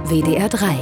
WDR 3.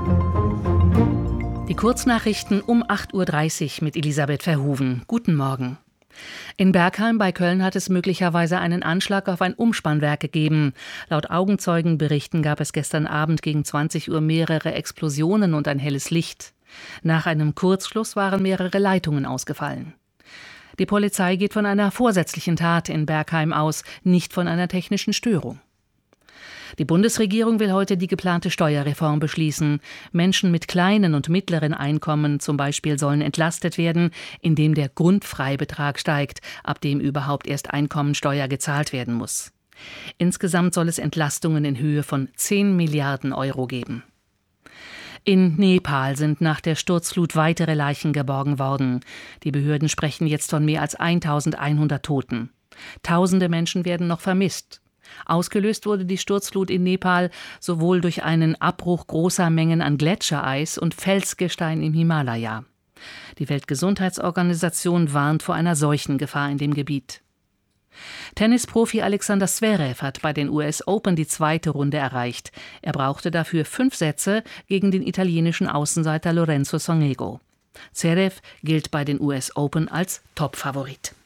Die Kurznachrichten um 8.30 Uhr mit Elisabeth Verhoeven. Guten Morgen. In Bergheim bei Köln hat es möglicherweise einen Anschlag auf ein Umspannwerk gegeben. Laut Augenzeugenberichten gab es gestern Abend gegen 20 Uhr mehrere Explosionen und ein helles Licht. Nach einem Kurzschluss waren mehrere Leitungen ausgefallen. Die Polizei geht von einer vorsätzlichen Tat in Bergheim aus, nicht von einer technischen Störung. Die Bundesregierung will heute die geplante Steuerreform beschließen. Menschen mit kleinen und mittleren Einkommen zum Beispiel sollen entlastet werden, indem der Grundfreibetrag steigt, ab dem überhaupt erst Einkommensteuer gezahlt werden muss. Insgesamt soll es Entlastungen in Höhe von 10 Milliarden Euro geben. In Nepal sind nach der Sturzflut weitere Leichen geborgen worden. Die Behörden sprechen jetzt von mehr als 1100 Toten. Tausende Menschen werden noch vermisst. Ausgelöst wurde die Sturzflut in Nepal sowohl durch einen Abbruch großer Mengen an Gletschereis und Felsgestein im Himalaya. Die Weltgesundheitsorganisation warnt vor einer Seuchengefahr in dem Gebiet. Tennisprofi Alexander Zverev hat bei den US Open die zweite Runde erreicht. Er brauchte dafür 5 Sätze gegen den italienischen Außenseiter Lorenzo Sonego. Zverev gilt bei den US Open als Topfavorit.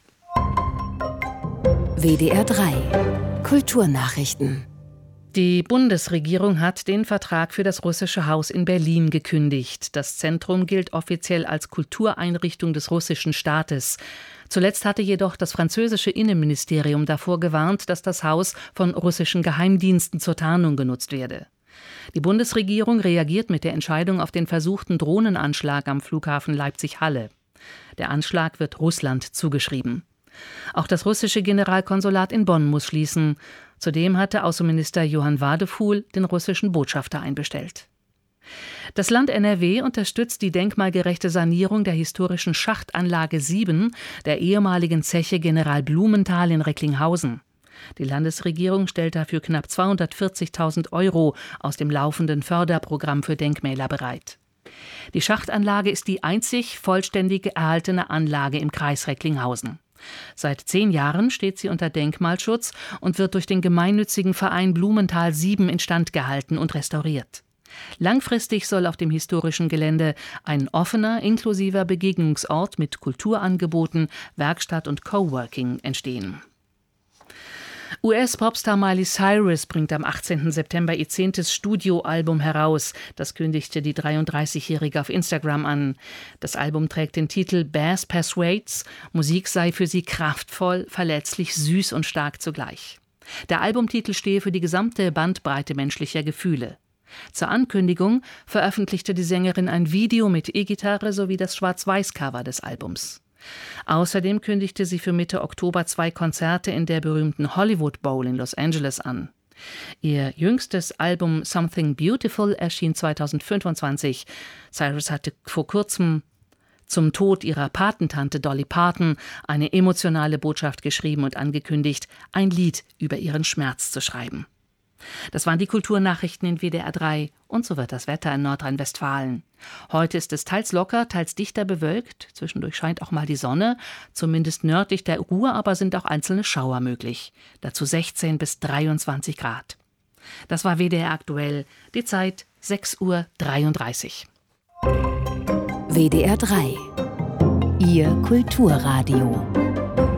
WDR 3. Kulturnachrichten. Die Bundesregierung hat den Vertrag für das Russische Haus in Berlin gekündigt. Das Zentrum gilt offiziell als Kultureinrichtung des russischen Staates. Zuletzt hatte jedoch das französische Innenministerium davor gewarnt, dass das Haus von russischen Geheimdiensten zur Tarnung genutzt werde. Die Bundesregierung reagiert mit der Entscheidung auf den versuchten Drohnenanschlag am Flughafen Leipzig-Halle. Der Anschlag wird Russland zugeschrieben. Auch das russische Generalkonsulat in Bonn muss schließen. Zudem hatte Außenminister Johann Wadefuhl den russischen Botschafter einbestellt. Das Land NRW unterstützt die denkmalgerechte Sanierung der historischen Schachtanlage 7 der ehemaligen Zeche General Blumenthal in Recklinghausen. Die Landesregierung stellt dafür knapp 240.000 Euro aus dem laufenden Förderprogramm für Denkmäler bereit. Die Schachtanlage ist die einzig vollständig erhaltene Anlage im Kreis Recklinghausen. Seit 10 Jahren steht sie unter Denkmalschutz und wird durch den gemeinnützigen Verein Blumenthal 7 instand gehalten und restauriert. Langfristig soll auf dem historischen Gelände ein offener, inklusiver Begegnungsort mit Kulturangeboten, Werkstatt und Coworking entstehen. US-Popstar Miley Cyrus bringt am 18. September ihr 10. Studioalbum heraus. Das kündigte die 33-Jährige auf Instagram an. Das Album trägt den Titel Bass Persuades. Musik sei für sie kraftvoll, verletzlich, süß und stark zugleich. Der Albumtitel stehe für die gesamte Bandbreite menschlicher Gefühle. Zur Ankündigung veröffentlichte die Sängerin ein Video mit E-Gitarre sowie das Schwarz-Weiß-Cover des Albums. Außerdem kündigte sie für Mitte Oktober 2 Konzerte in der berühmten Hollywood Bowl in Los Angeles an. Ihr jüngstes Album Something Beautiful erschien 2025. Cyrus hatte vor kurzem zum Tod ihrer Patentante Dolly Parton eine emotionale Botschaft geschrieben und angekündigt, ein Lied über ihren Schmerz zu schreiben. Das waren die Kulturnachrichten in WDR 3 und so wird das Wetter in Nordrhein-Westfalen. Heute ist es teils locker, teils dichter bewölkt. Zwischendurch scheint auch mal die Sonne. Zumindest nördlich der Ruhr aber sind auch einzelne Schauer möglich. Dazu 16 bis 23 Grad. Das war WDR aktuell. Die Zeit 6.33 Uhr. WDR 3. Ihr Kulturradio.